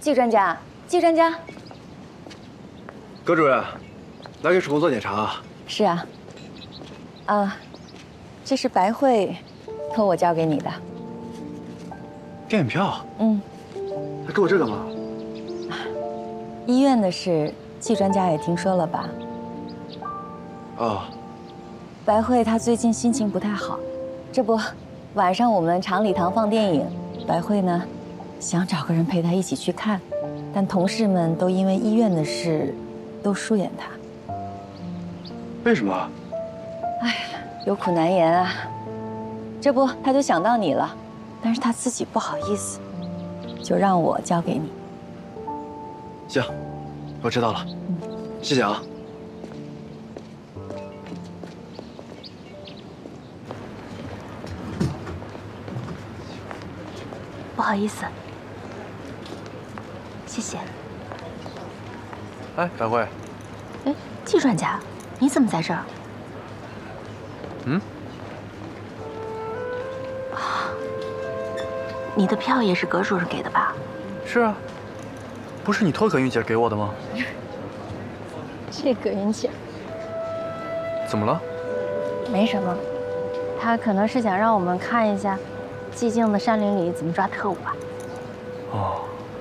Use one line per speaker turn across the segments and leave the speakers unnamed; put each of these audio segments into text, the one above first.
季专家，季专家，
葛主任，来给曙光做检查啊？
是啊。这是白慧托我交给你的。
电影票？他给我这干嘛？
医院的事，季专家也听说了吧？
哦。
白慧她最近心情不太好，这不，晚上我们厂礼堂放电影，白慧呢，想找个人陪她一起去看，但同事们都因为医院的事，都疏远她。
为什么？
哎呀，有苦难言啊。这不，她就想到你了，但是她自己不好意思，就让我交给你。
行，我知道了，谢谢啊。
不好意思，谢谢。
哎，白慧。
哎，季专家，你怎么在这儿？你的票也是葛主任给的吧？
是啊，不是你托葛云姐给我的吗？
这葛云姐
怎么了？
没什么，她可能是想让我们看一下寂静的山林里怎么抓特务吧。
哦。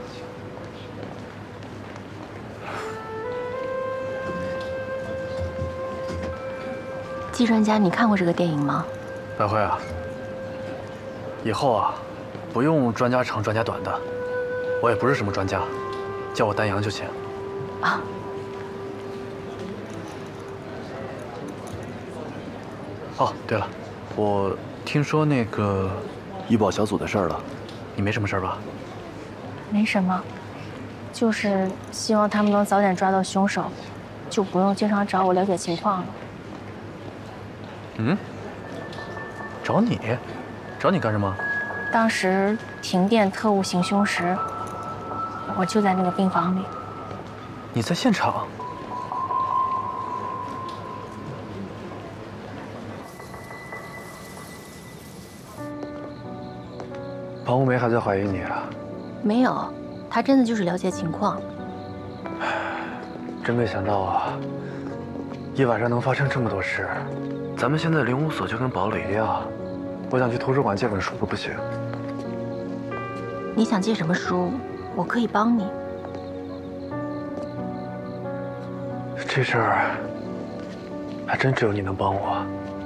季专家，你看过这个电影吗？
白慧啊，以后啊，不用专家长专家短的，我也不是什么专家，叫我丹阳就行。
啊。
哦，对了，我听说那个医保小组的事儿了，你没什么事儿吧？
没什么，就是希望他们能早点抓到凶手，就不用经常找我了解情况了。
找你？找你干什么？
当时停电特务行凶时，我就在那个病房里。
你在现场？
庞无梅还在怀疑你啊？
没有，他真的就是了解情况。
真没想到啊，一晚上能发生这么多事。咱们现在灵武所就跟堡垒一样，我想去图书馆借本书可不行。
你想借什么书？我可以帮你。
这事儿还真只有你能帮我。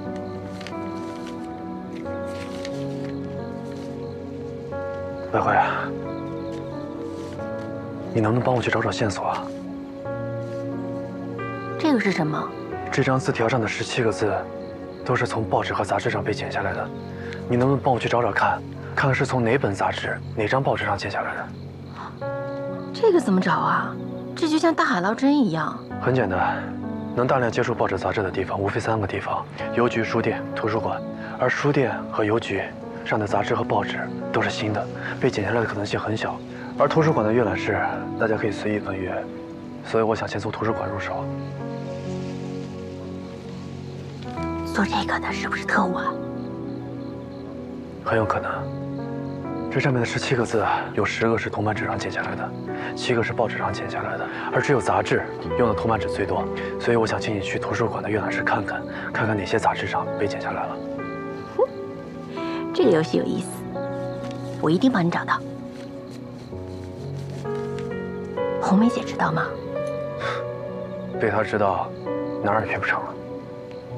白慧啊，你能不能帮我去找找线索啊？
这个是什么？
这张字条上的17个字，都是从报纸和杂志上被剪下来的。你能不能帮我去找找看，看看是从哪本杂志、哪张报纸上剪下来的？
这个怎么找啊？这就像大海捞针一样。
很简单，能大量接触报纸杂志的地方，无非3个地方：邮局、书店、图书馆。而书店和邮局上的杂志和报纸都是新的，被剪下来的可能性很小。而图书馆的阅览室，大家可以随意分阅，所以我想先从图书馆入手。
做这个的是不是特务啊？
很有可能。这上面的17个字啊，有10个是铜版纸上剪下来的，7个是报纸上剪下来的，而只有杂志用的铜版纸最多，所以我想请你去图书馆的阅览室看看，看看哪些杂志上被剪下来了。
这个游戏有意思，我一定帮你找到。红梅姐知道吗？
被她知道，哪儿也去不成了。